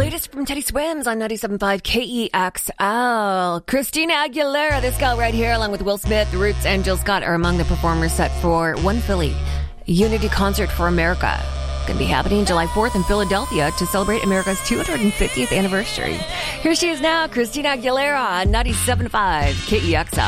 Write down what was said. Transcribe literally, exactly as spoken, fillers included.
latest from Teddy Swims on ninety-seven point five K E X L. Christina Aguilera, this gal right here, along with Will Smith, The Roots, and Jill Scott are among the performers set for One Philly Unity Concert for America. Going to be happening July fourth in Philadelphia to celebrate America's two hundred fiftieth anniversary. Here she is now, Christina Aguilera on ninety-seven point five K E X L.